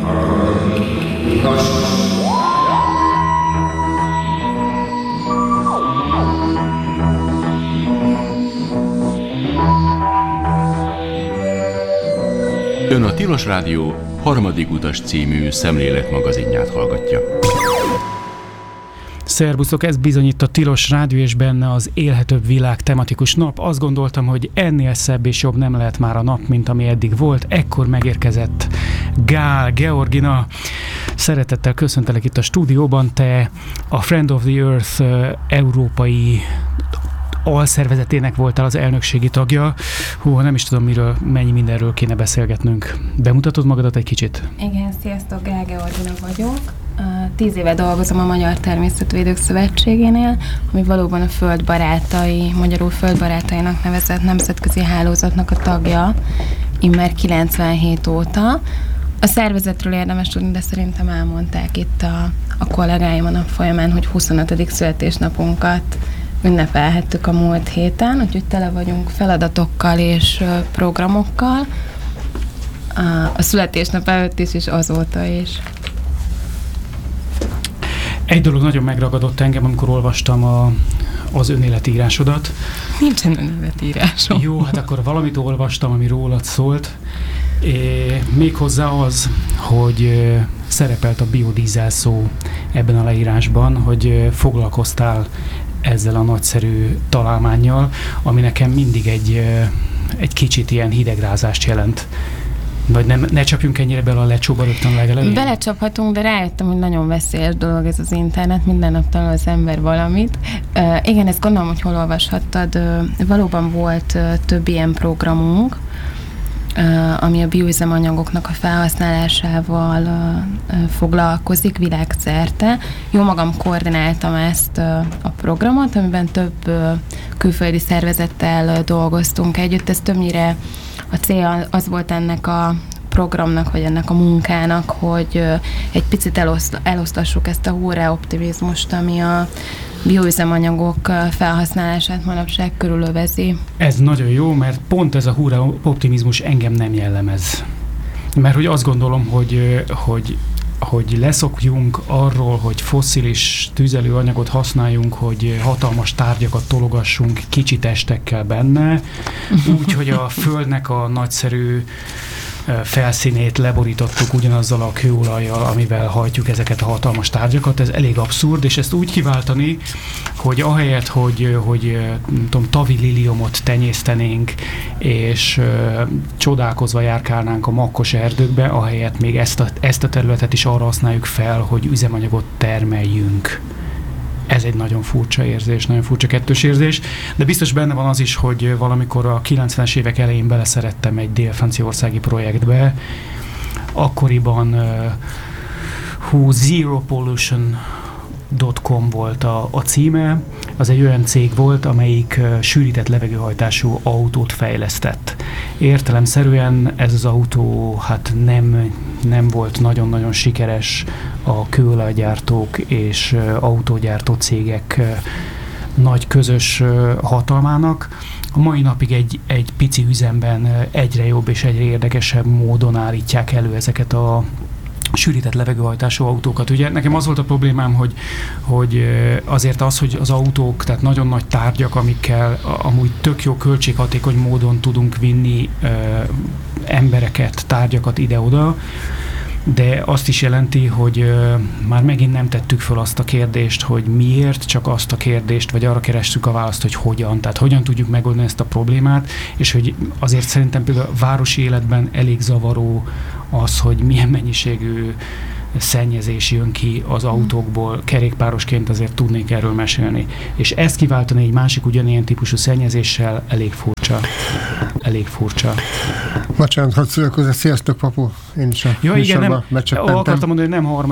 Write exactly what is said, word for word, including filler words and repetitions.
Ön a Tilos Rádió Harmadik Utas című szemléletmagazinját hallgatja. Szerbuszok, ez bizony itt a Tilos Rádió, és benne az Élhetőbb Világ tematikus nap. Azt gondoltam, hogy ennél szebb és jobb nem lehet már a nap, mint ami eddig volt. Ekkor megérkezett Gál Georgina. Szeretettel köszöntelek itt a stúdióban. Te a Friend of the Earth uh, európai alszervezetének voltál az elnökségi tagja. Hú, nem is tudom, miről, mennyi mindenről kéne beszélgetnünk. Bemutatod magadat egy kicsit? Igen, sziasztok, Gál Georgina vagyok. Tíz éve dolgozom a Magyar Természetvédők Szövetségénél, ami valóban a földbarátai, magyarul földbarátainak nevezett nemzetközi hálózatnak a tagja, immár kilencvenhét óta. A szervezetről érdemes tudni, de szerintem elmondták itt a, a kollégáim a nap folyamán, hogy huszonötödik születésnapunkat ünnepelhettük a múlt héten, úgyhogy tele vagyunk feladatokkal és programokkal. A, a születésnap előtt is, és azóta is. Egy dolog nagyon megragadott engem, amikor olvastam a, az önéletírásodat. Nincsen önéletírásom. Jó, hát akkor valamit olvastam, ami rólad szólt. É, méghozzá az, hogy szerepelt a biodízel szó ebben a leírásban, hogy foglalkoztál ezzel a nagyszerű találmánnyal, ami nekem mindig egy, egy kicsit ilyen hidegrázást jelent. Vagy nem, ne csapjunk ennyire bele a lecsóba rögtön legelőtt? Belecsaphatunk, de rájöttem, hogy nagyon veszélyes dolog ez az internet, minden nap tanul az ember valamit. Uh, igen, ezt gondolom, hogy hol olvashattad. Uh, valóban volt uh, több ilyen programunk, uh, ami a bioüzemanyagoknak a felhasználásával uh, uh, foglalkozik világszerte. Jó magam koordináltam ezt uh, a programot, amiben több uh, külföldi szervezettel uh, dolgoztunk együtt. Ez többnyire a cél az volt ennek a programnak, vagy ennek a munkának, hogy egy picit eloszt, elosztassuk ezt a hurrá optimizmust, ami a bioüzemanyagok felhasználását manapság körülövezi. Ez nagyon jó, mert pont ez a hurrá optimizmus engem nem jellemez. Mert hogy azt gondolom, hogy, hogy hogy leszokjunk arról, hogy fosszilis tüzelőanyagot használjunk, hogy hatalmas tárgyakat tologassunk kicsi testekkel benne, úgy, hogy a Földnek a nagyszerű felszínét leborítottuk ugyanazzal a kőolajjal, amivel hajtjuk ezeket a hatalmas tárgyakat. Ez elég abszurd, és ezt úgy kiváltani, hogy ahelyett, hogy, hogy nem tudom, tavi liliomot tenyésztenénk, és uh, csodálkozva járkálnánk a makkos erdőkbe, ahelyett még ezt a, ezt a területet is arra használjuk fel, hogy üzemanyagot termeljünk. Ez egy nagyon furcsa érzés, nagyon furcsa kettős érzés, de biztos benne van az is, hogy valamikor a kilencvenes évek elején beleszerettem egy dél-franciaországi projektbe. Akkoriban uh, hú, Zero Pollution dot com volt a, a címe. Az egy olyan cég volt, amelyik uh, sűrített levegőhajtású autót fejlesztett. Értelemszerűen ez az autó hát nem, nem volt nagyon-nagyon sikeres a kőolajgyártók és uh, autógyártó cégek uh, nagy közös uh, hatalmának. A mai napig egy, egy pici üzemben uh, egyre jobb és egyre érdekesebb módon állítják elő ezeket a sűrített levegőhajtású autókat. Ugye nekem az volt a problémám, hogy, hogy azért az, hogy az autók, tehát nagyon nagy tárgyak, amikkel amúgy tök jó költséghatékony módon tudunk vinni ö, embereket, tárgyakat ide-oda, de azt is jelenti, hogy ö, már megint nem tettük föl azt a kérdést, hogy miért, csak azt a kérdést, vagy arra kerestük a választ, hogy hogyan. Tehát hogyan tudjuk megoldani ezt a problémát, és hogy azért szerintem például a városi életben elég zavaró az, hogy milyen mennyiségű szennyezés jön ki az autókból, kerékpárosként azért tudnék erről mesélni. És ezt kiváltani egy másik ugyanilyen típusú szennyezéssel elég furcsa. Elég furcsa. Bocsánat, hogy szülök hozzá. Sziasztok, papu! Én is a ja, igen, nem, becsöppentem. akartam mondani, hogy nem harmadik